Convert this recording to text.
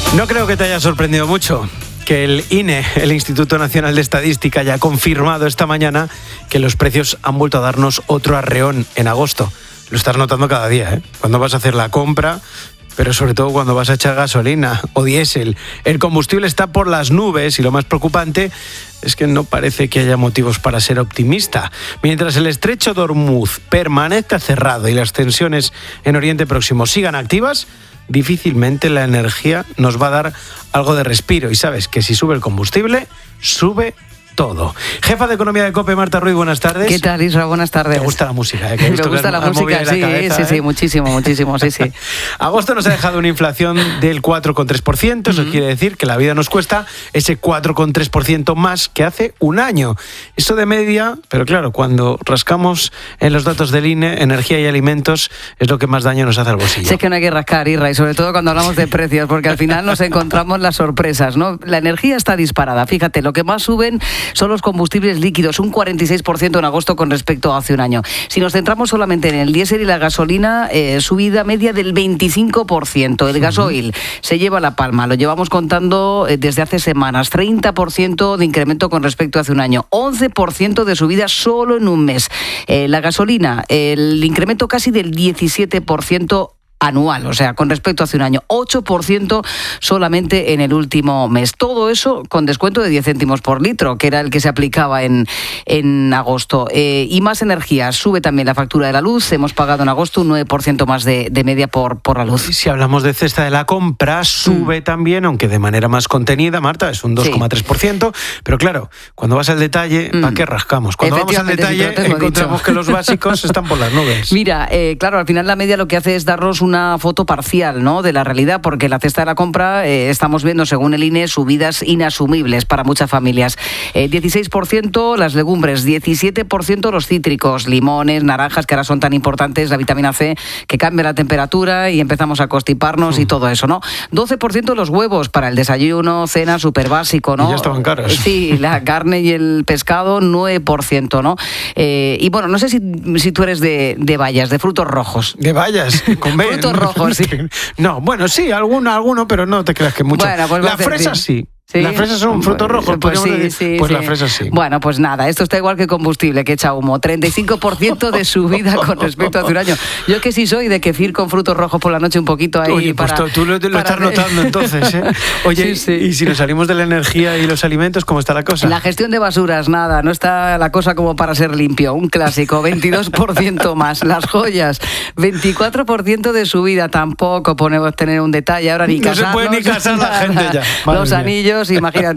No creo que te haya sorprendido mucho que el INE, el Instituto Nacional de Estadística, haya confirmado esta mañana que los precios han vuelto a darnos otro arreón en agosto. Lo estás notando cada día, ¿eh? Cuando vas a hacer la compra, pero sobre todo cuando vas a echar gasolina o diésel. El combustible está por las nubes y lo más preocupante es que no parece que haya motivos para ser optimista. Mientras el estrecho de Hormuz permanezca cerrado y las tensiones en Oriente Próximo sigan activas, difícilmente la energía nos va a dar algo de respiro. Y sabes que si sube el combustible, sube todo. Jefa de Economía de COPE, Marta Ruiz, buenas tardes. ¿Qué tal, Isra? Buenas tardes. ¿Te gusta la música? Me gusta la música, sí, muchísimo, sí. Agosto nos ha dejado una inflación del 4,3%, eso quiere decir que la vida nos cuesta ese 4,3% más que hace un año. Eso de media, pero claro, cuando rascamos en los datos del INE, energía y alimentos es lo que más daño nos hace al bolsillo. Sé que no hay que rascar, Isra, y sobre todo cuando hablamos de precios, porque al final nos encontramos las sorpresas, ¿no? La energía está disparada, fíjate, lo que más suben son los combustibles líquidos, un 46% en agosto con respecto a hace un año. Si nos centramos solamente en el diésel y la gasolina, subida media del 25%. El gasoil se lleva la palma, lo llevamos contando desde hace semanas, 30% de incremento con respecto a hace un año, 11% de subida solo en un mes. La gasolina, el incremento casi del 17% anual, o sea, con respecto a hace un año, 8% solamente en el último mes. Todo eso con descuento de 10 céntimos por litro, que era el que se aplicaba en agosto. Y más energía, sube también la factura de la luz, hemos pagado en agosto un 9% más de media por la luz. Si hablamos de cesta de la compra, sube también, aunque de manera más contenida, Marta, es un 2,3%, pero claro, cuando vas al detalle, ¿para qué rascamos? Cuando vamos al detalle, encontramos que los básicos están por las nubes. Mira, claro, al final la media lo que hace es darnos una foto parcial, ¿no?, de la realidad, porque la cesta de la compra estamos viendo, según el INE, subidas inasumibles para muchas familias. 16% las legumbres, 17% los cítricos, limones, naranjas, que ahora son tan importantes, la vitamina C, que cambia la temperatura y empezamos a constiparnos y todo eso, ¿no? 12% los huevos para el desayuno, cena, súper básico, ¿no? Y ya estaban caros. Sí, la carne y el pescado, 9%, ¿no? Y bueno, no sé si tú eres de bayas, de frutos rojos. ¿De bayas? Con B. Frutos rojos, sí. No, bueno, sí, alguno, pero no te creas que mucho. Bueno, pues la fresa sí. ¿Sí? Las fresas son frutos rojos, pues sí. La fresa sí. Bueno, pues nada, esto está igual que combustible, que echa humo. 35% de subida con respecto a hace un año. Yo que sí soy de kefir con frutos rojos por la noche un poquito ahí. Oye, pues tú lo estás notando entonces, ¿eh? Oye, sí. Y si nos salimos de la energía y los alimentos, ¿cómo está la cosa? La gestión de basuras, nada, no está la cosa como para ser limpio. Un clásico, 22% más. Las joyas, 24% de subida. Tampoco podemos tener un detalle ahora ni casarnos. No se puede ni casar la gente ya. Los anillos, imagínate.